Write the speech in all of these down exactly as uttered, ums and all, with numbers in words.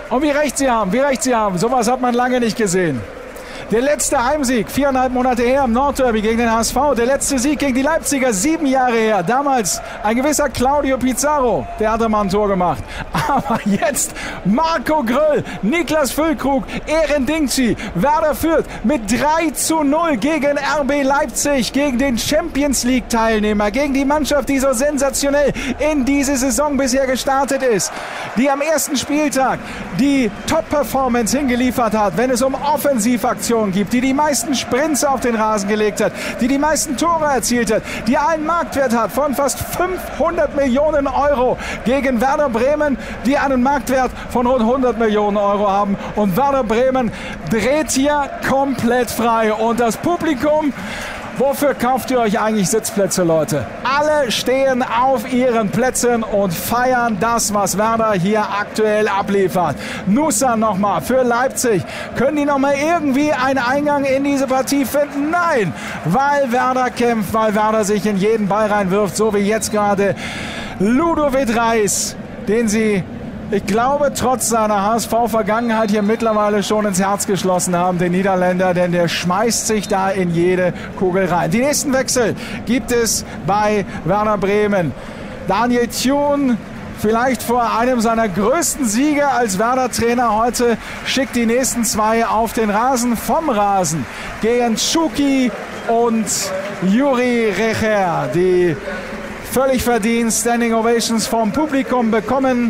Und wie recht sie haben, wie recht sie haben. Sowas hat man lange nicht gesehen. Der letzte Heimsieg, viereinhalb Monate her im Nordderby gegen den H S V. Der letzte Sieg gegen die Leipziger, sieben Jahre her. Damals ein gewisser Claudio Pizarro, der hatte mal ein Tor gemacht. Aber jetzt Marco Gröll, Niklas Füllkrug, Eren Dingci. Werder führt mit drei zu null gegen R B Leipzig, gegen den Champions-League-Teilnehmer, gegen die Mannschaft, die so sensationell in diese Saison bisher gestartet ist, die am ersten Spieltag die Top-Performance hingeliefert hat, wenn es um Offensivaktionen gibt, die die meisten Sprints auf den Rasen gelegt hat, die die meisten Tore erzielt hat, die einen Marktwert hat von fast fünfhundert Millionen Euro gegen Werder Bremen, die einen Marktwert von rund hundert Millionen Euro haben. Und Werder Bremen dreht hier komplett frei. Und das Publikum, wofür kauft ihr euch eigentlich Sitzplätze, Leute? Alle stehen auf ihren Plätzen und feiern das, was Werder hier aktuell abliefert. Nusa nochmal für Leipzig. Können die nochmal irgendwie einen Eingang in diese Partie finden? Nein, weil Werder kämpft, weil Werder sich in jeden Ball reinwirft, so wie jetzt gerade Ludovic Reis, den sie, ich glaube, trotz seiner H S V-Vergangenheit hier mittlerweile schon ins Herz geschlossen haben, den Niederländer, denn der schmeißt sich da in jede Kugel rein. Die nächsten Wechsel gibt es bei Werder Bremen. Daniel Thun, vielleicht vor einem seiner größten Siege als Werder-Trainer heute, schickt die nächsten zwei auf den Rasen, vom Rasen gegen Schuki und Juri Recher, die völlig verdient Standing Ovations vom Publikum bekommen.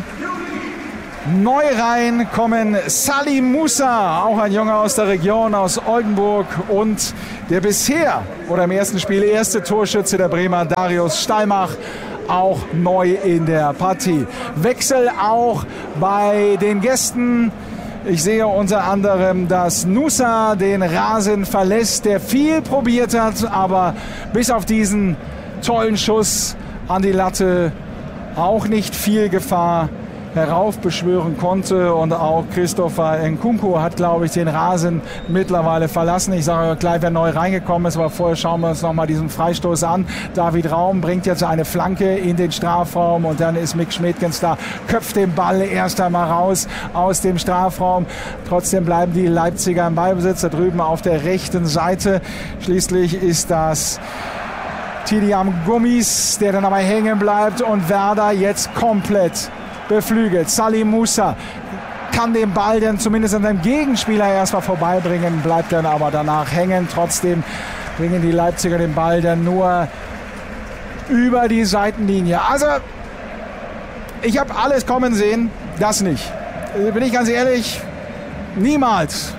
Neu rein kommen Salim Musa, auch ein Junge aus der Region, aus Oldenburg, und der bisher oder im ersten Spiel erste Torschütze der Bremer, Darius Stallmach, auch neu in der Partie. Wechsel auch bei den Gästen. Ich sehe unter anderem, dass Nusa den Rasen verlässt, der viel probiert hat, aber bis auf diesen tollen Schuss an die Latte auch nicht viel Gefahr heraufbeschwören konnte. Und auch Christopher Nkunku hat, glaube ich, den Rasen mittlerweile verlassen. Ich sage gleich, wer neu reingekommen ist, aber vorher schauen wir uns nochmal diesen Freistoß an. David Raum bringt jetzt eine Flanke in den Strafraum und dann ist Mick Schmidtgens da, köpft den Ball erst einmal raus aus dem Strafraum. Trotzdem bleiben die Leipziger im Ballbesitz, da drüben auf der rechten Seite. Schließlich ist das Tidiam Gummis, der dann aber hängen bleibt, und Werder jetzt komplett beflügelt. Salim Musa kann den Ball dann zumindest an seinem Gegenspieler erstmal vorbeibringen, bleibt dann aber danach hängen. Trotzdem bringen die Leipziger den Ball dann nur über die Seitenlinie. Also, ich habe alles kommen sehen, das nicht. Bin ich ganz ehrlich, niemals.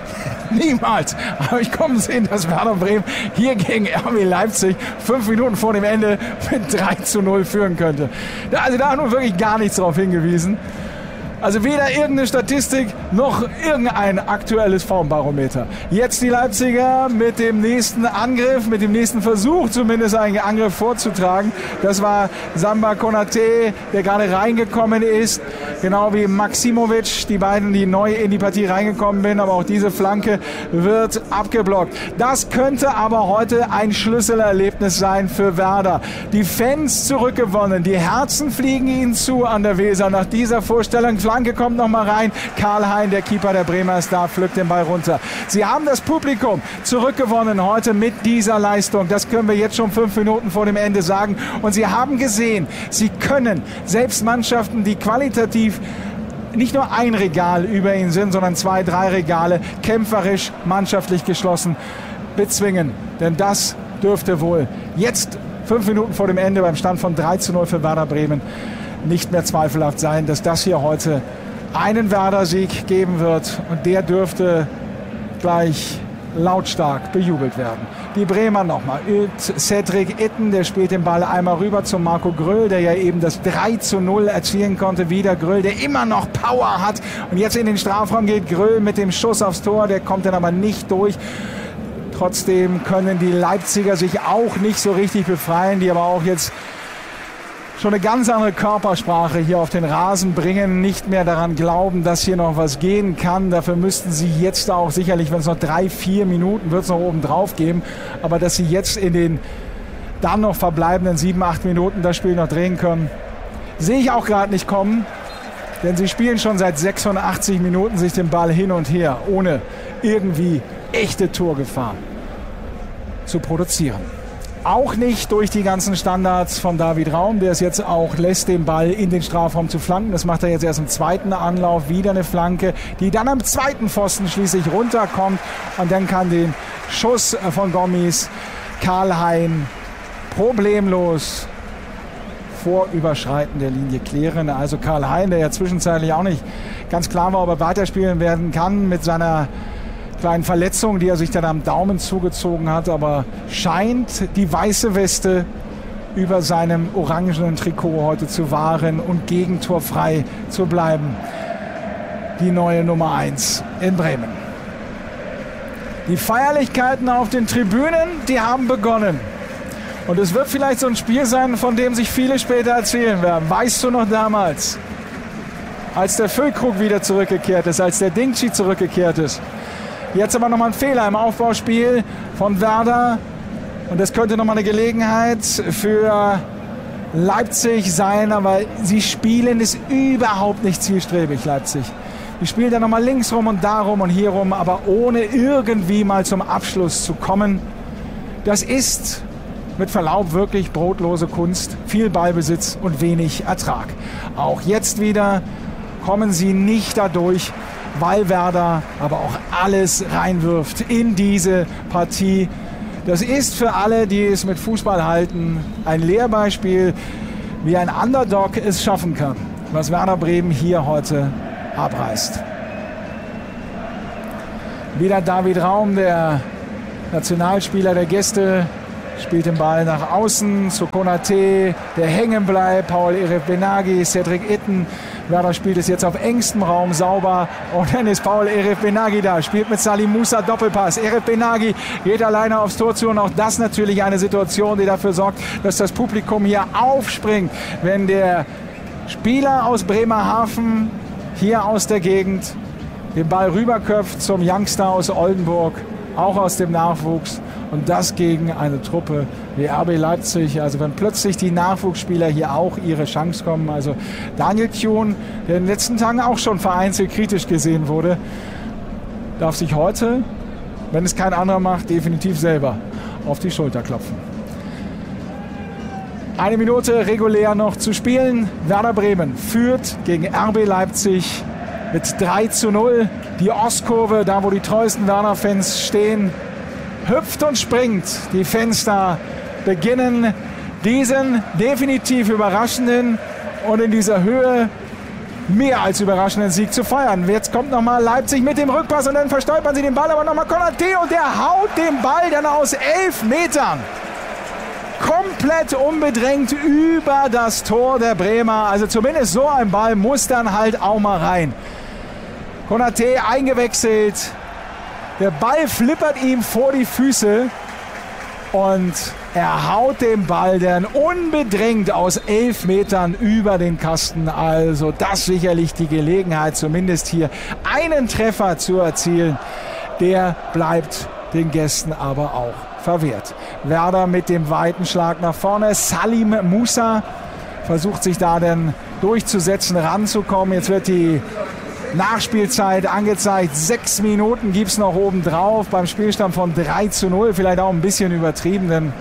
Niemals habe ich kommen sehen, dass Werder Bremen hier gegen R B Leipzig fünf Minuten vor dem Ende mit drei zu null führen könnte. Also da hat nun wirklich gar nichts darauf hingewiesen. Also weder irgendeine Statistik noch irgendein aktuelles Formbarometer. Jetzt die Leipziger mit dem nächsten Angriff, mit dem nächsten Versuch zumindest einen Angriff vorzutragen. Das war Samba Konaté, der gerade reingekommen ist. Genau wie Maximovic, die beiden, die neu in die Partie reingekommen sind. Aber auch diese Flanke wird abgeblockt. Das könnte aber heute ein Schlüsselerlebnis sein für Werder. Die Fans zurückgewonnen, die Herzen fliegen ihnen zu an der Weser nach dieser Vorstellung. Flanke kommt noch mal rein. Karl Hein, der Keeper der Bremer, ist da, pflückt den Ball runter. Sie haben das Publikum zurückgewonnen heute mit dieser Leistung. Das können wir jetzt schon fünf Minuten vor dem Ende sagen. Und sie haben gesehen, sie können selbst Mannschaften, die qualitativ nicht nur ein Regal über ihnen sind, sondern zwei, drei Regale, kämpferisch, mannschaftlich geschlossen, bezwingen. Denn das dürfte wohl jetzt, fünf Minuten vor dem Ende, beim Stand von drei zu null für Werder Bremen, nicht mehr zweifelhaft sein, dass das hier heute einen Werder-Sieg geben wird. Und der dürfte gleich lautstark bejubelt werden. Die Bremer nochmal. Cedric Itten, der spielt den Ball einmal rüber zu Marco Gröll, der ja eben das drei zu null erzielen konnte. Wieder Gröll, der immer noch Power hat. Und jetzt in den Strafraum geht Gröll mit dem Schuss aufs Tor. Der kommt dann aber nicht durch. Trotzdem können die Leipziger sich auch nicht so richtig befreien, die aber auch jetzt schon eine ganz andere Körpersprache hier auf den Rasen bringen, nicht mehr daran glauben, dass hier noch was gehen kann. Dafür müssten sie jetzt auch sicherlich, wenn es noch drei, vier Minuten wird es noch oben drauf geben, aber dass sie jetzt in den dann noch verbleibenden sieben, acht Minuten das Spiel noch drehen können, sehe ich auch gerade nicht kommen. Denn sie spielen schon seit sechsundachtzig Minuten sich den Ball hin und her, ohne irgendwie echte Torgefahr zu produzieren. Auch nicht durch die ganzen Standards von David Raum, der es jetzt auch lässt, den Ball in den Strafraum zu flanken. Das macht er jetzt erst im zweiten Anlauf. Wieder eine Flanke, die dann am zweiten Pfosten schließlich runterkommt. Und dann kann den Schuss von Gomis Karl-Hein problemlos vor Überschreiten der Linie klären. Also Karl-Hein, der ja zwischenzeitlich auch nicht ganz klar war, ob er weiterspielen werden kann mit seiner kleinen Verletzung, die er sich dann am Daumen zugezogen hat, aber scheint die weiße Weste über seinem orangenen Trikot heute zu wahren und gegentorfrei zu bleiben. Die neue Nummer eins in Bremen. Die Feierlichkeiten auf den Tribünen, die haben begonnen. Und es wird vielleicht so ein Spiel sein, von dem sich viele später erzählen werden. Weißt du noch damals, als der Füllkrug wieder zurückgekehrt ist, als der Dingchi zurückgekehrt ist? Jetzt aber nochmal ein Fehler im Aufbauspiel von Werder. Und das könnte nochmal eine Gelegenheit für Leipzig sein. Aber sie spielen es überhaupt nicht zielstrebig, Leipzig. Die spielen dann nochmal links rum und darum und hier rum, aber ohne irgendwie mal zum Abschluss zu kommen. Das ist mit Verlaub wirklich brotlose Kunst. Viel Ballbesitz und wenig Ertrag. Auch jetzt wieder kommen sie nicht dadurch, weil Werder aber auch alles reinwirft in diese Partie. Das ist für alle, die es mit Fußball halten, ein Lehrbeispiel, wie ein Underdog es schaffen kann, was Werder Bremen hier heute abreißt. Wieder David Raum, der Nationalspieler der Gäste, spielt den Ball nach außen zu Konaté, der hängen bleibt, Paul Erif-Benagi, Cedric Itten. Werder spielt es jetzt auf engstem Raum sauber und dann ist Paul Erif-Benagi da, spielt mit Salim Musa Doppelpass. Erif-Benagi geht alleine aufs Tor zu und auch das natürlich eine Situation, die dafür sorgt, dass das Publikum hier aufspringt, wenn der Spieler aus Bremerhaven hier aus der Gegend den Ball rüberköpft zum Youngster aus Oldenburg, auch aus dem Nachwuchs. Und das gegen eine Truppe wie R B Leipzig. Also wenn plötzlich die Nachwuchsspieler hier auch ihre Chance kommen. Also Daniel Thun, der in den letzten Tagen auch schon vereinzelt kritisch gesehen wurde, darf sich heute, wenn es kein anderer macht, definitiv selber auf die Schulter klopfen. Eine Minute regulär noch zu spielen. Werder Bremen führt gegen R B Leipzig mit drei zu null. Die Ostkurve, da wo die treuesten Werder-Fans stehen, hüpft und springt. Die Fans da beginnen diesen definitiv überraschenden und in dieser Höhe mehr als überraschenden Sieg zu feiern. Jetzt kommt nochmal Leipzig mit dem Rückpass und dann verstolpern sie den Ball, aber nochmal Konaté und der haut den Ball dann aus elf Metern komplett unbedrängt über das Tor der Bremer. Also zumindest so ein Ball muss dann halt auch mal rein. Konaté eingewechselt. Der Ball flippert ihm vor die Füße und er haut den Ball dann unbedrängt aus elf Metern über den Kasten. Also das sicherlich die Gelegenheit, zumindest hier einen Treffer zu erzielen. Der bleibt den Gästen aber auch verwehrt. Werder mit dem weiten Schlag nach vorne. Salim Musa versucht sich da dann durchzusetzen, ranzukommen. Jetzt wird die Nachspielzeit angezeigt. Sechs Minuten gibt es noch oben drauf beim Spielstand von drei zu null. Vielleicht auch ein bisschen übertrieben, denn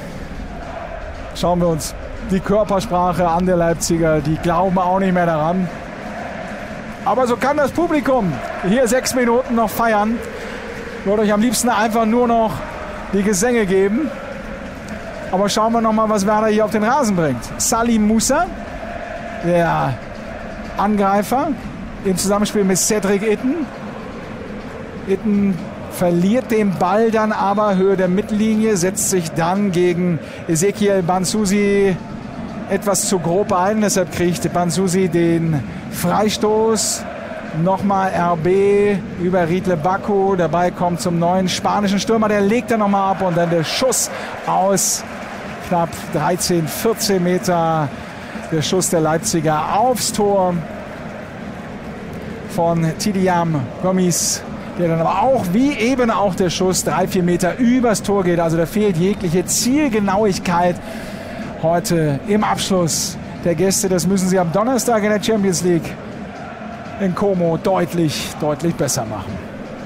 schauen wir uns die Körpersprache an der Leipziger. Die glauben auch nicht mehr daran. Aber so kann das Publikum hier sechs Minuten noch feiern. Ich würde euch am liebsten einfach nur noch die Gesänge geben. Aber schauen wir noch mal, was Werder hier auf den Rasen bringt. Salim Musa, der Angreifer, im Zusammenspiel mit Cedric Itten. Itten verliert den Ball dann aber Höhe der Mittellinie, setzt sich dann gegen Ezekiel Banzusi etwas zu grob ein. Deshalb kriegt Banzusi den Freistoß. Nochmal R B über Riedle Baku. Der Ball kommt zum neuen spanischen Stürmer. Der legt dann nochmal ab und dann der Schuss aus knapp dreizehn, vierzehn Meter. Der Schuss der Leipziger aufs Tor von Tidiam Gomis, der dann aber auch, wie eben auch der Schuss, drei, vier Meter übers Tor geht. Also da fehlt jegliche Zielgenauigkeit heute im Abschluss der Gäste. Das müssen sie am Donnerstag in der Champions League in Como deutlich, deutlich besser machen.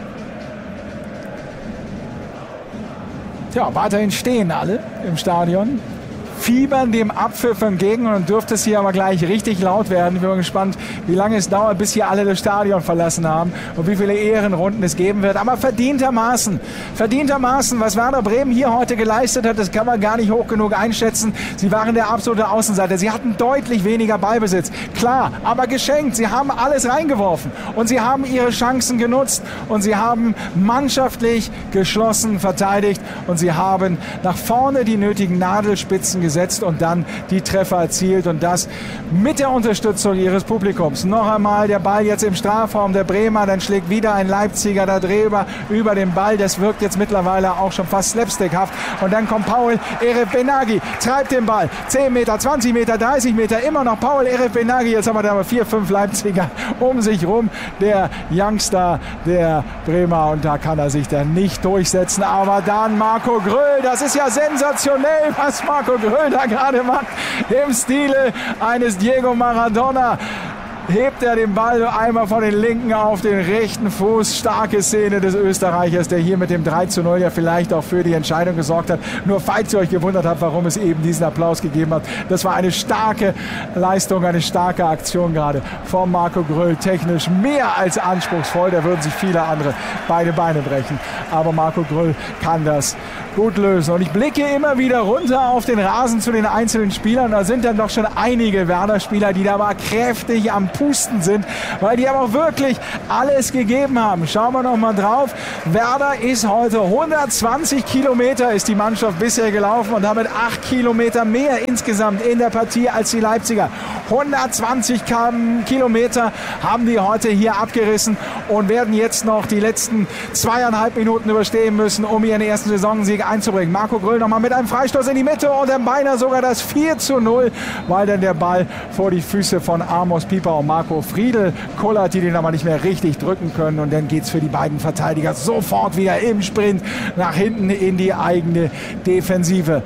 Tja, weiterhin stehen alle im Stadion, fiebern dem Abpfiff entgegen und dann dürfte es hier aber gleich richtig laut werden. Ich bin gespannt, wie lange es dauert, bis hier alle das Stadion verlassen haben und wie viele Ehrenrunden es geben wird. Aber verdientermaßen, verdientermaßen, was Werder Bremen hier heute geleistet hat, das kann man gar nicht hoch genug einschätzen. Sie waren der absolute Außenseiter. Sie hatten deutlich weniger Ballbesitz. Klar, aber geschenkt. Sie haben alles reingeworfen und sie haben ihre Chancen genutzt und sie haben mannschaftlich geschlossen verteidigt und sie haben nach vorne die nötigen Nadelspitzen gesetzt und dann die Treffer erzielt und das mit der Unterstützung ihres Publikums. Noch einmal der Ball jetzt im Strafraum der Bremer, dann schlägt wieder ein Leipziger da drüber über den Ball. Das wirkt jetzt mittlerweile auch schon fast slapstickhaft und dann kommt Paul Erebenagi, treibt den Ball zehn Meter, zwanzig Meter, dreißig Meter, immer noch Paul Erebenagi. Jetzt haben wir da aber vier, fünf Leipziger um sich rum. Der Youngster der Bremer und da kann er sich dann nicht durchsetzen. Aber dann Marco Gröll, das ist ja sensationell, was Marco Gröll da gerade macht, im Stile eines Diego Maradona. Hebt er den Ball einmal von den linken auf den rechten Fuß. Starke Szene des Österreichers, der hier mit dem drei zu null ja vielleicht auch für die Entscheidung gesorgt hat. Nur falls ihr euch gewundert habt, warum es eben diesen Applaus gegeben hat. Das war eine starke Leistung, eine starke Aktion gerade von Marco Gröll. Technisch mehr als anspruchsvoll. Da würden sich viele andere beide Beine brechen. Aber Marco Gröll kann das gut lösen. Und ich blicke immer wieder runter auf den Rasen zu den einzelnen Spielern. Da sind dann doch schon einige Werder-Spieler, die da aber kräftig am Pusten sind, weil die aber auch wirklich alles gegeben haben. Schauen wir noch mal drauf. Werder ist heute hundertzwanzig Kilometer ist die Mannschaft bisher gelaufen und damit acht Kilometer mehr insgesamt in der Partie als die Leipziger. hundertzwanzig Kilometer haben die heute hier abgerissen und werden jetzt noch die letzten zweieinhalb Minuten überstehen müssen, um ihren ersten Saisonsieg einzubringen. Marco Gröll nochmal mit einem Freistoß in die Mitte und dann beinahe sogar das vier zu null, weil dann der Ball vor die Füße von Amos Pieper und Marco Friedl kullert, die den aber nicht mehr richtig drücken können und dann geht es für die beiden Verteidiger sofort wieder im Sprint nach hinten in die eigene Defensive.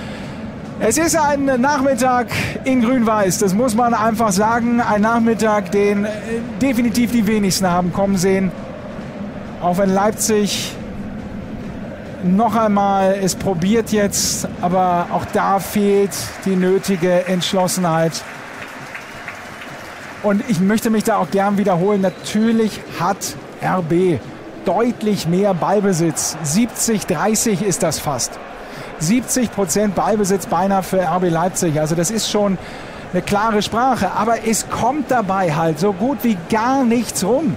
Es ist ein Nachmittag in Grün-Weiß, das muss man einfach sagen. Ein Nachmittag, den definitiv die wenigsten haben kommen sehen. Auch wenn Leipzig noch einmal es probiert jetzt, aber auch da fehlt die nötige Entschlossenheit. Und ich möchte mich da auch gern wiederholen. Natürlich hat R B deutlich mehr Ballbesitz. siebzig dreißig ist das fast. siebzig Prozent Ballbesitz beinahe für R B Leipzig. Also das ist schon eine klare Sprache. Aber es kommt dabei halt so gut wie gar nichts rum.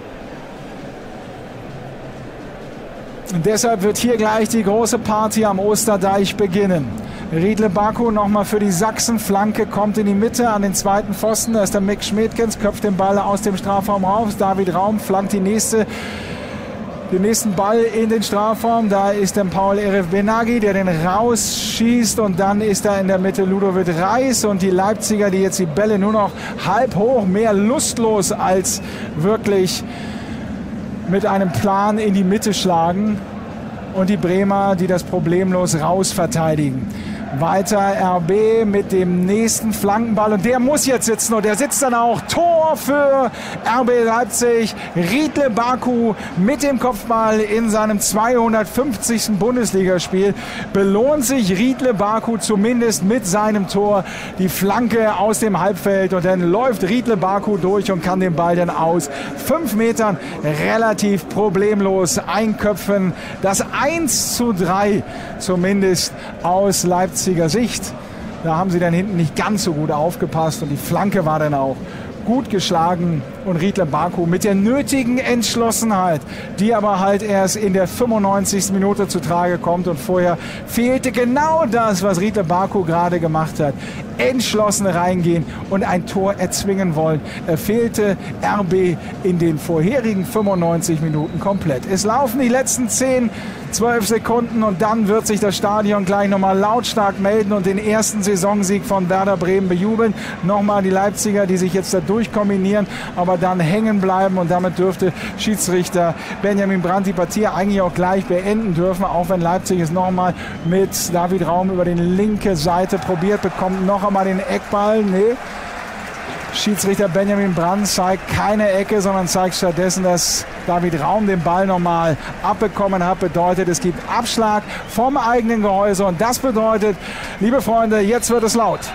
Und deshalb wird hier gleich die große Party am Osterdeich beginnen. Riedle Baku nochmal für die Sachsen-Flanke, kommt in die Mitte an den zweiten Pfosten. Da ist der Mick Schmedkens, köpft den Ball aus dem Strafraum raus. David Raum flankt die nächste, den nächsten Ball in den Strafraum. Da ist dann Paul Erebenagi, der den rausschießt. Und dann ist da in der Mitte Ludovic Reis und die Leipziger, die jetzt die Bälle nur noch halb hoch, mehr lustlos als wirklich mit einem Plan in die Mitte schlagen. Und die Bremer, die das problemlos raus verteidigen. Weiter R B mit dem nächsten Flankenball und der muss jetzt sitzen und der sitzt dann auch. Tor für R B Leipzig. Riedle Baku mit dem Kopfball in seinem zweihundertfünfzigsten Bundesligaspiel. Belohnt sich Riedle Baku zumindest mit seinem Tor. Die Flanke aus dem Halbfeld und dann läuft Riedle Baku durch und kann den Ball dann aus fünf Metern relativ problemlos einköpfen. Das eins zu drei zumindest aus Leipzig. Sicht. Da haben sie dann hinten nicht ganz so gut aufgepasst und die Flanke war dann auch gut geschlagen und Riedle Baku mit der nötigen Entschlossenheit, die aber halt erst in der fünfundneunzigsten Minute zu Trage kommt und vorher fehlte genau das, was Riedle Baku gerade gemacht hat. Entschlossen reingehen und ein Tor erzwingen wollen. Er fehlte R B in den vorherigen fünfundneunzig Minuten komplett. Es laufen die letzten zehn, zwölf Sekunden und dann wird sich das Stadion gleich nochmal lautstark melden und den ersten Saisonsieg von Werder Bremen bejubeln. Nochmal die Leipziger, die sich jetzt da durchkombinieren, aber dann hängen bleiben und damit dürfte Schiedsrichter Benjamin Brandt die Partie eigentlich auch gleich beenden dürfen, auch wenn Leipzig es nochmal mit David Raum über die linke Seite probiert, bekommt noch einmal den Eckball. Nee. Schiedsrichter Benjamin Brandt zeigt keine Ecke, sondern zeigt stattdessen, dass David Raum den Ball nochmal abbekommen hat. Bedeutet, es gibt Abschlag vom eigenen Gehäuse. Und das bedeutet, liebe Freunde, jetzt wird es laut.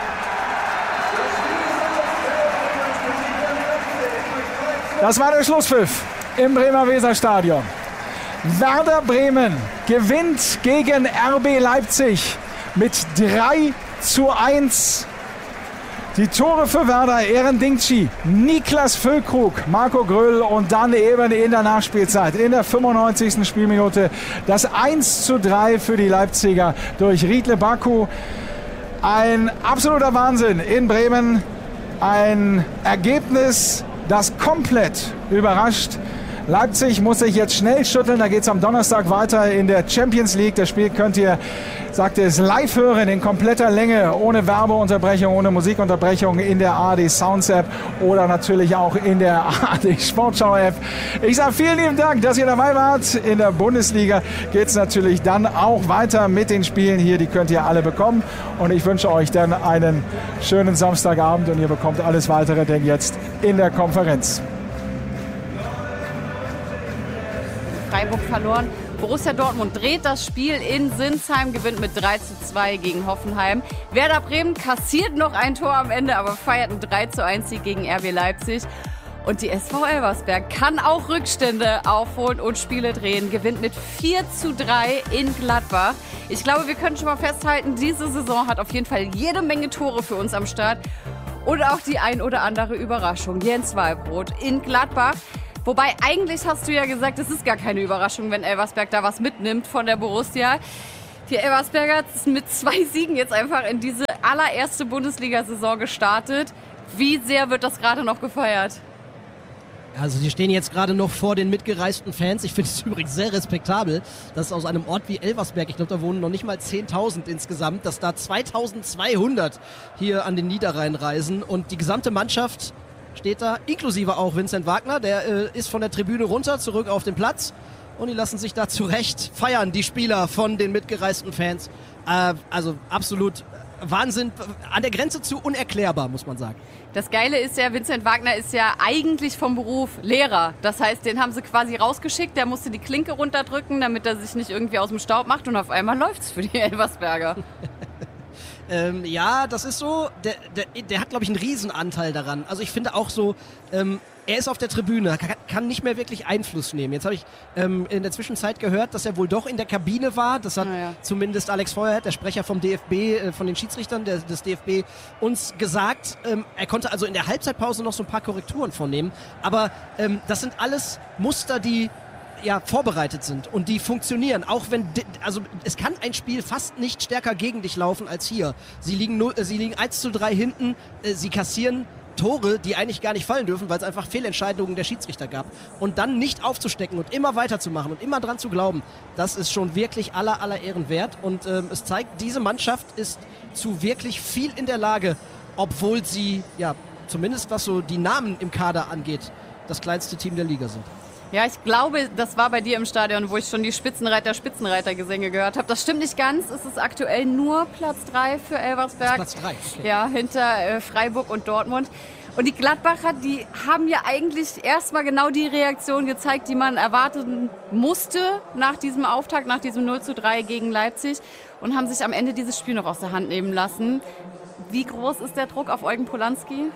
Das war der Schlusspfiff im Bremer Weserstadion. Werder Bremen gewinnt gegen R B Leipzig mit drei zu eins. Die Tore für Werder: Eren Dingci, Niklas Füllkrug, Marco Gröll und dann eben in der Nachspielzeit, in der fünfundneunzigsten Spielminute, das eins zu drei für die Leipziger durch Riedle Baku. Ein absoluter Wahnsinn in Bremen. Ein Ergebnis, das komplett überrascht. Leipzig muss sich jetzt schnell schütteln. Da geht es am Donnerstag weiter in der Champions League. Das Spiel könnt ihr, sagt es, live hören in kompletter Länge, ohne Werbeunterbrechung, ohne Musikunterbrechung in der A R D Sounds App oder natürlich auch in der A R D Sportschau App. Ich sage vielen lieben Dank, dass ihr dabei wart. In der Bundesliga geht es natürlich dann auch weiter mit den Spielen hier. Die könnt ihr alle bekommen. Und ich wünsche euch dann einen schönen Samstagabend und ihr bekommt alles Weitere denn jetzt in der Konferenz. Freiburg verloren. Borussia Dortmund dreht das Spiel in Sinsheim, gewinnt mit drei zu zwei gegen Hoffenheim. Werder Bremen kassiert noch ein Tor am Ende, aber feiert einen drei zu eins Sieg gegen R B Leipzig. Und die S V Elversberg kann auch Rückstände aufholen und Spiele drehen, gewinnt mit vier zu drei in Gladbach. Ich glaube, wir können schon mal festhalten, diese Saison hat auf jeden Fall jede Menge Tore für uns am Start. Und auch die ein oder andere Überraschung. Jens Wallbrot in Gladbach. Wobei, eigentlich hast du ja gesagt, es ist gar keine Überraschung, wenn Elversberg da was mitnimmt von der Borussia. Die Elversberger sind mit zwei Siegen jetzt einfach in diese allererste Bundesliga-Saison gestartet. Wie sehr wird das gerade noch gefeiert? Also die stehen jetzt gerade noch vor den mitgereisten Fans. Ich finde es übrigens sehr respektabel, dass aus einem Ort wie Elversberg, ich glaube, da wohnen noch nicht mal zehntausend insgesamt, dass da zweitausendzweihundert hier an den Niederrhein reisen und die gesamte Mannschaft steht da, inklusive auch Vincent Wagner, der äh, ist von der Tribüne runter, zurück auf den Platz und die lassen sich da zurecht feiern, die Spieler von den mitgereisten Fans. Äh, also absolut Wahnsinn, an der Grenze zu unerklärbar, muss man sagen. Das Geile ist ja, Vincent Wagner ist ja eigentlich vom Beruf Lehrer. Das heißt, den haben sie quasi rausgeschickt, der musste die Klinke runterdrücken, damit er sich nicht irgendwie aus dem Staub macht und auf einmal läuft's für die Elversberger. Ähm, ja, das ist so, der, der, der hat, glaube ich, einen Riesenanteil daran. Also ich finde auch so, ähm, er ist auf der Tribüne, kann, kann nicht mehr wirklich Einfluss nehmen. Jetzt habe ich ähm, in der Zwischenzeit gehört, dass er wohl doch in der Kabine war. Das hat ja, ja. zumindest Alex Feuerherdt, der Sprecher vom D F B, äh, von den Schiedsrichtern der, des D F B, uns gesagt. Ähm, er konnte also in der Halbzeitpause noch so ein paar Korrekturen vornehmen. Aber ähm, das sind alles Muster, die ja, vorbereitet sind und die funktionieren, auch wenn, also es kann ein Spiel fast nicht stärker gegen dich laufen als hier. Sie liegen, null, sie liegen eins zu drei hinten, äh, sie kassieren Tore, die eigentlich gar nicht fallen dürfen, weil es einfach Fehlentscheidungen der Schiedsrichter gab. Und dann nicht aufzustecken und immer weiterzumachen und immer dran zu glauben, das ist schon wirklich aller, aller Ehren wert. Und ähm, es zeigt, diese Mannschaft ist zu wirklich viel in der Lage, obwohl sie, ja, zumindest was so die Namen im Kader angeht, das kleinste Team der Liga sind. Ja, ich glaube, das war bei dir im Stadion, wo ich schon die Spitzenreiter, Spitzenreiter-Gesänge gehört habe. Das stimmt nicht ganz. Es ist aktuell nur Platz drei für Elversberg. Platz drei, okay. Ja, hinter äh, Freiburg und Dortmund. Und die Gladbacher, die haben ja eigentlich erstmal genau die Reaktion gezeigt, die man erwarten musste nach diesem Auftakt, nach diesem null zu drei gegen Leipzig und haben sich am Ende dieses Spiel noch aus der Hand nehmen lassen. Wie groß ist der Druck auf Eugen Polanski?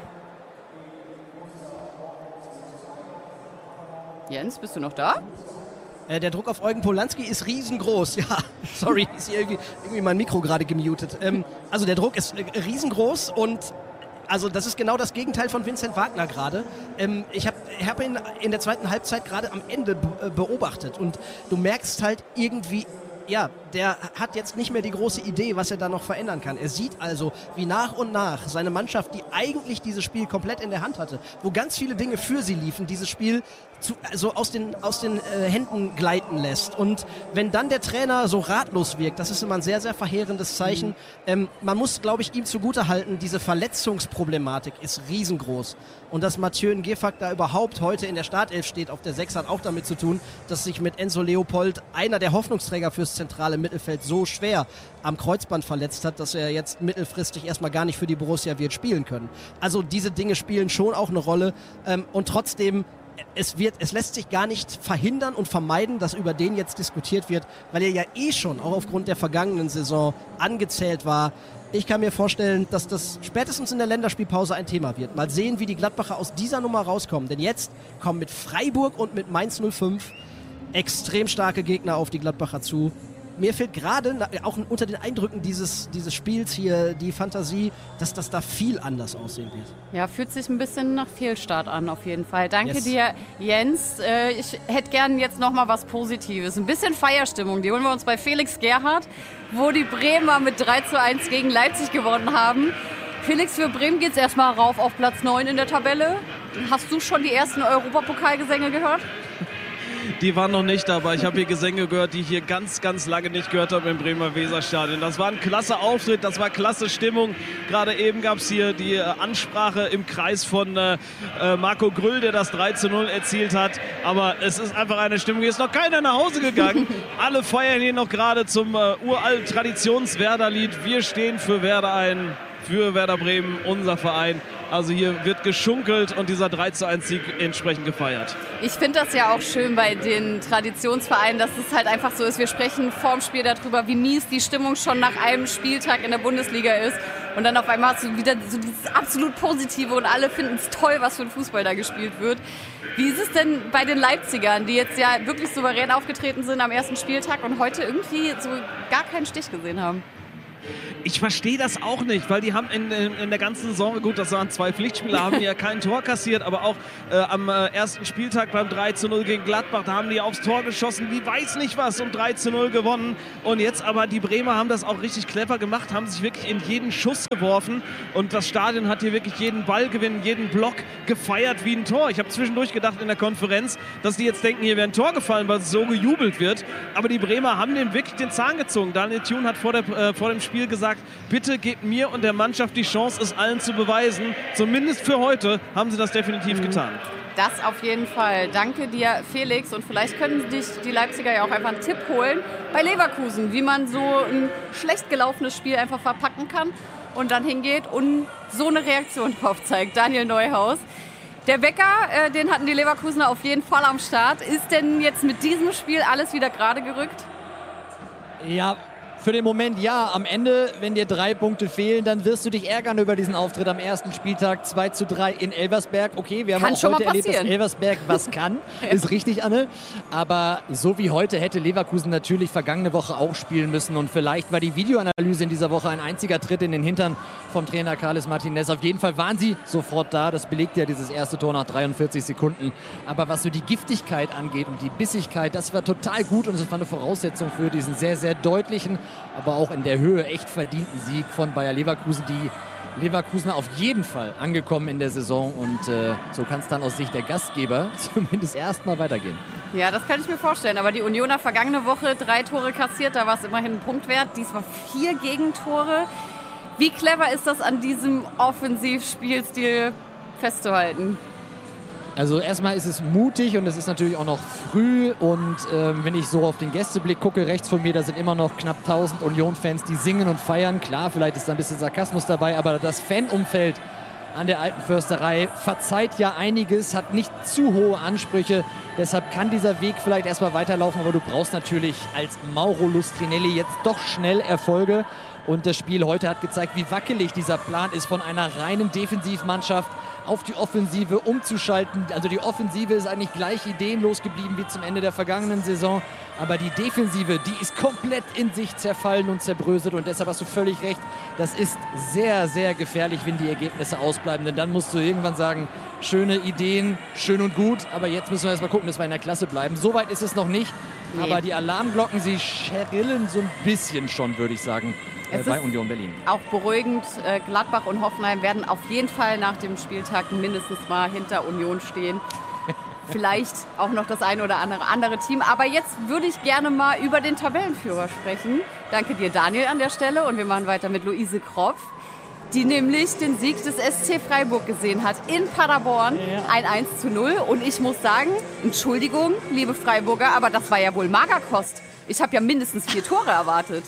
Jens, bist du noch da? Äh, der Druck auf Eugen Polanski ist riesengroß. Ja, sorry, ist hier irgendwie, irgendwie mein Mikro gerade gemutet. Ähm, also der Druck ist äh, riesengroß und also das ist genau das Gegenteil von Vincent Wagner gerade. Ähm, ich habe hab ihn in der zweiten Halbzeit gerade am Ende be- beobachtet und du merkst halt irgendwie, ja, der hat jetzt nicht mehr die große Idee, was er da noch verändern kann. Er sieht also, wie nach und nach seine Mannschaft, die eigentlich dieses Spiel komplett in der Hand hatte, wo ganz viele Dinge für sie liefen, dieses Spiel zu, also aus den, aus den äh, Händen gleiten lässt. Und wenn dann der Trainer so ratlos wirkt, das ist immer ein sehr, sehr verheerendes Zeichen. Mhm. Ähm, man muss, glaube ich, ihm zugutehalten, diese Verletzungsproblematik ist riesengroß. Und dass Mathieu Ngefak da überhaupt heute in der Startelf steht auf der sechs, hat auch damit zu tun, dass sich mit Enzo Leopold einer der Hoffnungsträger fürs zentrale Mittelfeld so schwer am Kreuzband verletzt hat, dass er jetzt mittelfristig erstmal gar nicht für die Borussia wird spielen können. Also diese Dinge spielen schon auch eine Rolle ähm, und trotzdem Es, wird, es lässt sich gar nicht verhindern und vermeiden, dass über den jetzt diskutiert wird, weil er ja eh schon, auch aufgrund der vergangenen Saison, angezählt war. Ich kann mir vorstellen, dass das spätestens in der Länderspielpause ein Thema wird. Mal sehen, wie die Gladbacher aus dieser Nummer rauskommen. Denn jetzt kommen mit Freiburg und mit Mainz null fünf extrem starke Gegner auf die Gladbacher zu. Mir fehlt gerade, auch unter den Eindrücken dieses, dieses Spiels hier, die Fantasie, dass das da viel anders aussehen wird. Ja, fühlt sich ein bisschen nach Fehlstart an, auf jeden Fall. Danke Yes. dir, Jens. Äh, ich hätte gern jetzt noch mal was Positives. Ein bisschen Feierstimmung. Die holen wir uns bei Felix Gerhardt, wo die Bremer mit drei zu eins gegen Leipzig gewonnen haben. Felix, für Bremen geht es erstmal rauf auf Platz neun in der Tabelle. Hast du schon die ersten Europapokalgesänge gehört? Die waren noch nicht dabei. Ich habe hier Gesänge gehört, die ich hier ganz, ganz lange nicht gehört habe im Bremer Weserstadion. Das war ein klasse Auftritt, das war klasse Stimmung. Gerade eben gab es hier die äh, Ansprache im Kreis von äh, Marco Grüll, der das drei zu null erzielt hat. Aber es ist einfach eine Stimmung. Hier ist noch keiner nach Hause gegangen. Alle feiern hier noch gerade zum äh, uralt Traditions-Werder-Lied. Wir stehen für Werder ein, für Werder Bremen, unser Verein. Also hier wird geschunkelt und dieser drei zu eins Sieg entsprechend gefeiert. Ich finde das ja auch schön bei den Traditionsvereinen, dass es halt einfach so ist. Wir sprechen vorm Spiel darüber, wie mies die Stimmung schon nach einem Spieltag in der Bundesliga ist. Und dann auf einmal hast du wieder so dieses absolut Positive und alle finden es toll, was für ein Fußball da gespielt wird. Wie ist es denn bei den Leipzigern, die jetzt ja wirklich souverän aufgetreten sind am ersten Spieltag und heute irgendwie so gar keinen Stich gesehen haben? Ich verstehe das auch nicht, weil die haben in, in, in der ganzen Saison, gut, das waren zwei Pflichtspiele, haben die ja kein Tor kassiert, aber auch äh, am äh, ersten Spieltag beim drei zu null gegen Gladbach, da haben die aufs Tor geschossen, wie weiß nicht was, und drei zu null gewonnen. Und jetzt aber die Bremer haben das auch richtig clever gemacht, haben sich wirklich in jeden Schuss geworfen und das Stadion hat hier wirklich jeden Ballgewinn, jeden Block gefeiert wie ein Tor. Ich habe zwischendurch gedacht in der Konferenz, dass die jetzt denken, hier wäre ein Tor gefallen, weil es so gejubelt wird. Aber die Bremer haben dem wirklich den Zahn gezogen. Daniel Thune hat vor, der, äh, vor dem Spiel gesagt, bitte gebt mir und der Mannschaft die Chance, es allen zu beweisen. Zumindest für heute haben sie das definitiv mhm. getan. Das auf jeden Fall. Danke dir, Felix. Und vielleicht können sich die Leipziger ja auch einfach einen Tipp holen bei Leverkusen, wie man so ein schlecht gelaufenes Spiel einfach verpacken kann und dann hingeht und so eine Reaktion drauf zeigt. Daniel Neuhaus. Der Wecker, äh, den hatten die Leverkusener auf jeden Fall am Start. Ist denn jetzt mit diesem Spiel alles wieder gerade gerückt? Ja, für den Moment ja. Am Ende, wenn dir drei Punkte fehlen, dann wirst du dich ärgern über diesen Auftritt am ersten Spieltag. zwei zu drei in Elversberg. Okay, wir haben kann auch heute erlebt, dass passieren. Elversberg was kann. Ja. Ist richtig, Anne. Aber so wie heute hätte Leverkusen natürlich vergangene Woche auch spielen müssen. Und vielleicht war die Videoanalyse in dieser Woche ein einziger Tritt in den Hintern vom Trainer Carles Martinez. Auf jeden Fall waren sie sofort da. Das belegt ja dieses erste Tor nach dreiundvierzig Sekunden. Aber was so die Giftigkeit angeht und die Bissigkeit, das war total gut. Und das war eine Voraussetzung für diesen sehr, sehr deutlichen, aber auch in der Höhe echt verdienten Sieg von Bayer Leverkusen. Die Leverkusener auf jeden Fall angekommen in der Saison und äh, so kann es dann aus Sicht der Gastgeber zumindest erstmal weitergehen. Ja, das kann ich mir vorstellen. Aber die Unioner vergangene Woche drei Tore kassiert, da war es immerhin ein Punktwert. Diesmal vier Gegentore. Wie clever ist das, an diesem Offensivspielstil festzuhalten? Also erstmal ist es mutig und es ist natürlich auch noch früh und ähm, wenn ich so auf den Gästeblick gucke, rechts von mir, da sind immer noch knapp tausend Union-Fans, die singen und feiern. Klar, vielleicht ist da ein bisschen Sarkasmus dabei, aber das Fanumfeld an der Alten Försterei verzeiht ja einiges, hat nicht zu hohe Ansprüche. Deshalb kann dieser Weg vielleicht erstmal weiterlaufen, aber du brauchst natürlich als Mauro Lustrinelli jetzt doch schnell Erfolge. Und das Spiel heute hat gezeigt, wie wackelig dieser Plan ist, von einer reinen Defensivmannschaft auf die Offensive umzuschalten. Also die Offensive ist eigentlich gleich ideenlos geblieben wie zum Ende der vergangenen Saison. Aber die Defensive, die ist komplett in sich zerfallen und zerbröselt. Und deshalb hast du völlig recht, das ist sehr, sehr gefährlich, wenn die Ergebnisse ausbleiben. Denn dann musst du irgendwann sagen, schöne Ideen, schön und gut. Aber jetzt müssen wir erstmal gucken, dass wir in der Klasse bleiben. Soweit ist es noch nicht. Nee. Aber die Alarmglocken, sie schrillen so ein bisschen schon, würde ich sagen. Es bei Union Berlin. Auch beruhigend, Gladbach und Hoffenheim werden auf jeden Fall nach dem Spieltag mindestens mal hinter Union stehen. Vielleicht auch noch das eine oder andere andere Team. Aber jetzt würde ich gerne mal über den Tabellenführer sprechen. Danke dir, Daniel, an der Stelle. Und wir machen weiter mit Luise Kropf, die nämlich den Sieg des S C Freiburg gesehen hat in Paderborn. Ja. Ein eins zu null. Und ich muss sagen, Entschuldigung, liebe Freiburger, aber das war ja wohl Magerkost. Ich habe ja mindestens vier Tore erwartet.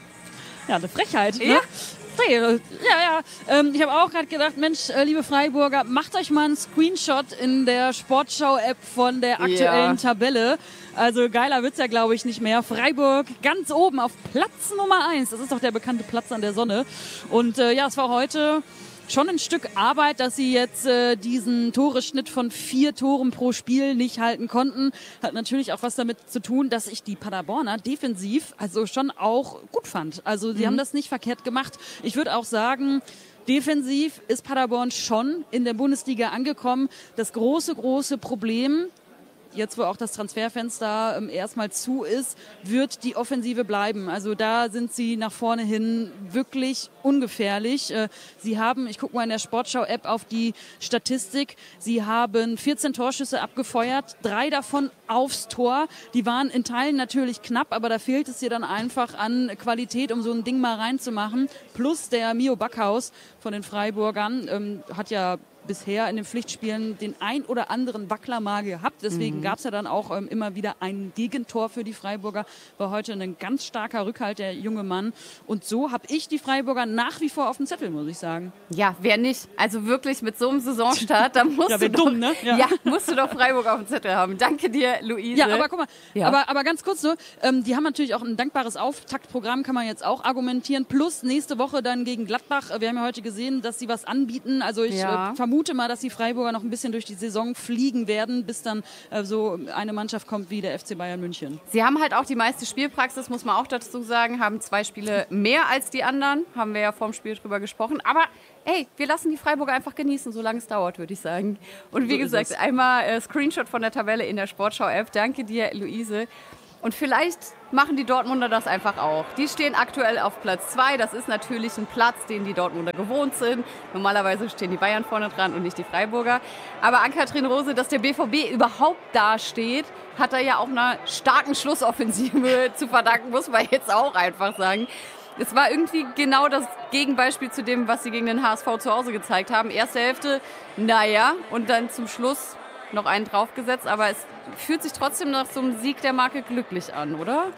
Ja, eine Frechheit. Ja. Ne? Ja, ja. Ähm, ich habe auch gerade gedacht, Mensch, äh, liebe Freiburger, macht euch mal einen Screenshot in der Sportschau-App von der aktuellen Ja. Tabelle. Also geiler wird's ja, glaube ich, nicht mehr. Freiburg ganz oben auf Platz Nummer eins. Das ist doch der bekannte Platz an der Sonne. Und äh, ja, es war heute schon ein Stück Arbeit, dass sie jetzt äh, diesen Toreschnitt von vier Toren pro Spiel nicht halten konnten. Hat natürlich auch was damit zu tun, dass ich die Paderborner defensiv also schon auch gut fand. Also sie Mhm. haben das nicht verkehrt gemacht. Ich würde auch sagen, defensiv ist Paderborn schon in der Bundesliga angekommen. Das große, große Problem, jetzt wo auch das Transferfenster ähm, erstmal zu ist, wird die Offensive bleiben. Also da sind sie nach vorne hin wirklich ungefährlich. Äh, sie haben, ich gucke mal in der Sportschau-App auf die Statistik, sie haben vierzehn Torschüsse abgefeuert, drei davon aufs Tor. Die waren in Teilen natürlich knapp, aber da fehlt es dir dann einfach an Qualität, um so ein Ding mal reinzumachen. Plus der Mio Backhaus von den Freiburgern ähm, hat ja bisher in den Pflichtspielen den ein oder anderen Wackler mal gehabt. Deswegen mhm. gab es ja dann auch ähm, immer wieder ein Gegentor für die Freiburger. War heute ein ganz starker Rückhalt, der junge Mann. Und so habe ich die Freiburger nach wie vor auf dem Zettel, muss ich sagen. Ja, wer nicht? Also wirklich mit so einem Saisonstart, da musst, Ja, du, wär doch, dumm, ne? ja. Ja. musst du doch Freiburg auf dem Zettel haben. Danke dir, Luise. Ja, aber guck mal, Ja. aber, aber ganz kurz nur, ähm, die haben natürlich auch ein dankbares Auftaktprogramm, kann man jetzt auch argumentieren. Plus nächste Woche dann gegen Gladbach. Wir haben ja heute gesehen, dass sie was anbieten. Also ich Ja. äh, vermute mal, dass die Freiburger noch ein bisschen durch die Saison fliegen werden, bis dann äh, so eine Mannschaft kommt wie der F C Bayern München. Sie haben halt auch die meiste Spielpraxis, muss man auch dazu sagen, haben zwei Spiele mehr als die anderen. Haben wir ja vorm Spiel drüber gesprochen. Aber ey, wir lassen die Freiburger einfach genießen, solange es dauert, würde ich sagen. Und wie So ist gesagt, es. einmal äh, Screenshot von der Tabelle in der Sportschau-App. Danke dir, Luise. Und vielleicht machen die Dortmunder das einfach auch. Die stehen aktuell auf Platz zwei. Das ist natürlich ein Platz, den die Dortmunder gewohnt sind. Normalerweise stehen die Bayern vorne dran und nicht die Freiburger. Aber Ann-Kathrin Rose, dass der B V B überhaupt dasteht, hat er ja auch einer starken Schlussoffensive zu verdanken, muss man jetzt auch einfach sagen. Es war irgendwie genau das Gegenbeispiel zu dem, was sie gegen den H S V zu Hause gezeigt haben. Erste Hälfte, naja, und dann zum Schluss noch einen draufgesetzt, aber es fühlt sich trotzdem nach so einem Sieg der Marke glücklich an, oder?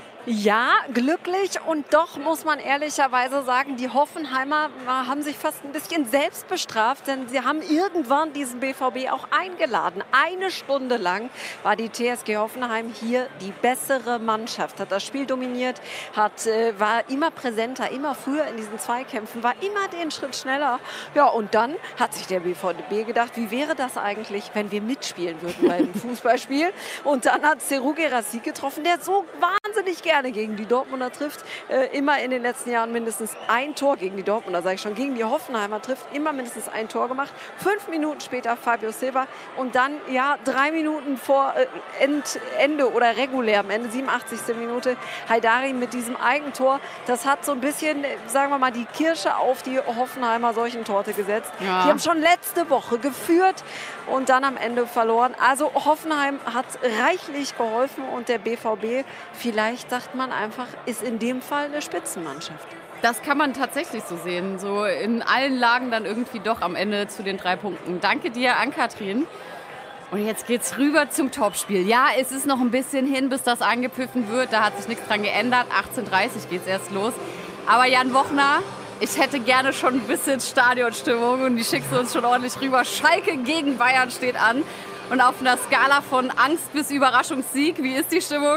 Ja, glücklich, und doch muss man ehrlicherweise sagen, die Hoffenheimer haben sich fast ein bisschen selbst bestraft, denn sie haben irgendwann diesen B V B auch eingeladen. Eine Stunde lang war die T S G Hoffenheim hier die bessere Mannschaft, hat das Spiel dominiert, hat, äh, war immer präsenter, immer früher in diesen Zweikämpfen, war immer den Schritt schneller. Ja, und dann hat sich der B V B gedacht, wie wäre das eigentlich, wenn wir mitspielen würden beim Fußballspiel? Und dann hat Serhou Guirassy getroffen, der so wahnsinnig gerne gegen die Dortmunder trifft, äh, immer in den letzten Jahren mindestens ein Tor gegen die Dortmunder, sage ich schon, gegen die Hoffenheimer trifft, immer mindestens ein Tor gemacht. Fünf Minuten später Fabio Silva und dann, ja, drei Minuten vor äh, End, Ende oder regulär am Ende, siebenundachtzigste Minute, Haidari mit diesem Eigentor. Das hat so ein bisschen, äh, sagen wir mal, die Kirsche auf die Hoffenheimer Seuchentorte gesetzt. Ja. Die haben schon letzte Woche geführt und dann am Ende verloren. Also Hoffenheim hat reichlich geholfen und der B V B, vielleicht sagt man einfach, ist in dem Fall eine Spitzenmannschaft. Das kann man tatsächlich so sehen. So in allen Lagen dann irgendwie doch am Ende zu den drei Punkten. Danke dir, Ann-Kathrin. Und jetzt geht's rüber zum Topspiel. Ja, es ist noch ein bisschen hin, bis das angepfiffen wird. Da hat sich nichts dran geändert. achtzehn Uhr dreißig geht's erst los. Aber Jan Wochner, ich hätte gerne schon ein bisschen Stadionstimmung und die schickst du uns schon ordentlich rüber. Schalke gegen Bayern steht an. Und auf einer Skala von Angst bis Überraschungssieg, wie ist die Stimmung?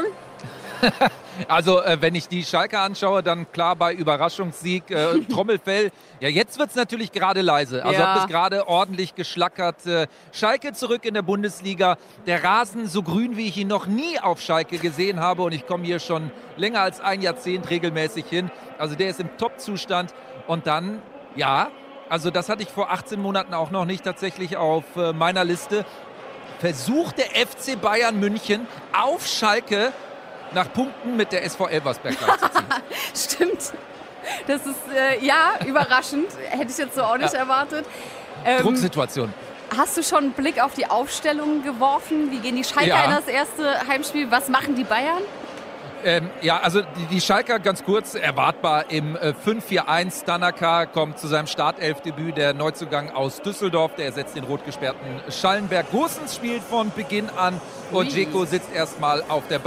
Also, äh, wenn ich die Schalke anschaue, dann klar bei Überraschungssieg, äh, Trommelfell. Ja, jetzt wird es natürlich gerade leise. Also Ja. habe es gerade ordentlich geschlackert. Äh, Schalke zurück in der Bundesliga. Der Rasen so grün, wie ich ihn noch nie auf Schalke gesehen habe. Und ich komme hier schon länger als ein Jahrzehnt regelmäßig hin. Also der ist im Top-Zustand. Und dann, ja, also das hatte ich vor achtzehn Monaten auch noch nicht tatsächlich auf äh, meiner Liste. Versucht der F C Bayern München auf Schalke nach Punkten mit der S V Elversberg gleichzuziehen. Stimmt. Das ist, äh, ja, überraschend. Hätte ich jetzt so auch nicht Ja. erwartet. Ähm, Drucksituation. hast du schon einen Blick auf die Aufstellung geworfen? Wie gehen die Schalker Ja. in das erste Heimspiel? Was machen die Bayern? Ähm, ja, also die, die Schalker ganz kurz erwartbar im äh, fünf vier eins. Tanaka kommt zu seinem Startelfdebüt, der Neuzugang aus Düsseldorf. Der ersetzt den rot gesperrten Schallenberg. Gosens spielt von Beginn an und Ui. Dzeko sitzt erstmal auf der Bank.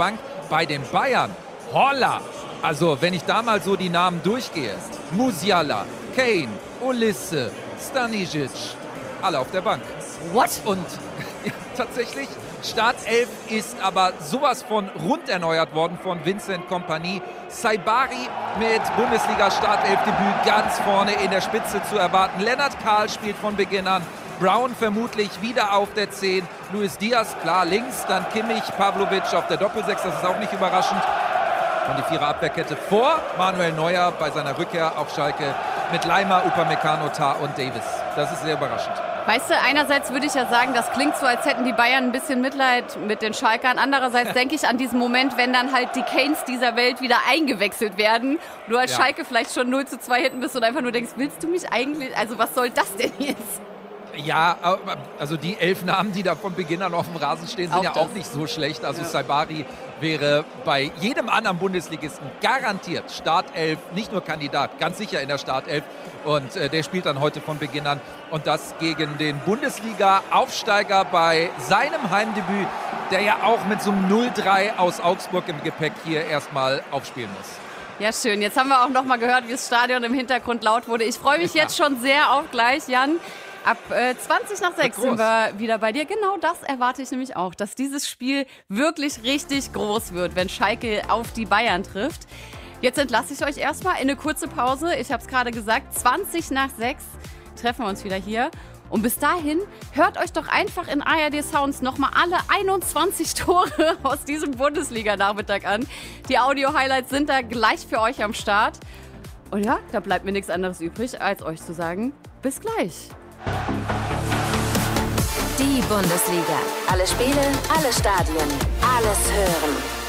bei den Bayern, holla! Also wenn ich da mal so die Namen durchgehe, Musiala, Kane, Ulisse, Stanisic, alle auf der Bank. What? Und ja, tatsächlich, Startelf ist aber sowas von rund erneuert worden von Vincent Kompany. Saibari mit Bundesliga-Startelfdebüt ganz vorne in der Spitze zu erwarten. Lennart Kahl spielt von Beginn an. Brown vermutlich wieder auf der zehn. Luis Diaz, klar, links. Dann Kimmich, Pavlovic auf der Doppelsechs. Das ist auch nicht überraschend. Und die Vierer-Abwehrkette vor Manuel Neuer bei seiner Rückkehr auf Schalke mit Leimer, Upamecano, Tah und Davis. Das ist sehr überraschend. Weißt du, einerseits würde ich ja sagen, das klingt so, als hätten die Bayern ein bisschen Mitleid mit den Schalkern. Andererseits denke ich an diesen Moment, wenn dann halt die Kanes dieser Welt wieder eingewechselt werden. Du als Ja. Schalke vielleicht schon null zu zwei hinten bist und einfach nur denkst, willst du mich eigentlich, also was soll das denn jetzt? Ja, aber- also die elf Namen, die da von Beginn an auf dem Rasen stehen, sind Auch ja das. auch nicht so schlecht. Also Saibari wäre bei jedem anderen Bundesligisten garantiert Startelf, nicht nur Kandidat, ganz sicher in der Startelf. Und äh, der spielt dann heute von Beginn an. Und das gegen den Bundesliga-Aufsteiger bei seinem Heimdebüt, der ja auch mit so einem null drei aus Augsburg im Gepäck hier erstmal aufspielen muss. Ja, schön. Jetzt haben wir auch noch mal gehört, wie das Stadion im Hintergrund laut wurde. Ich freue mich Ja. jetzt schon sehr auf gleich, Jan. Ab äh, zwanzig nach sechs groß. sind wir wieder bei dir. Genau das erwarte ich nämlich auch, dass dieses Spiel wirklich richtig groß wird, wenn Schalke auf die Bayern trifft. Jetzt entlasse ich euch erstmal in eine kurze Pause. Ich habe es gerade gesagt, zwanzig nach sechs treffen wir uns wieder hier. Und bis dahin, hört euch doch einfach in A R D Sounds nochmal alle einundzwanzig Tore aus diesem Bundesliga-Nachmittag an. Die Audio-Highlights sind da gleich für euch am Start. Und ja, da bleibt mir nichts anderes übrig, als euch zu sagen, bis gleich. Die Bundesliga. Alle Spiele, alle Stadien, alles hören.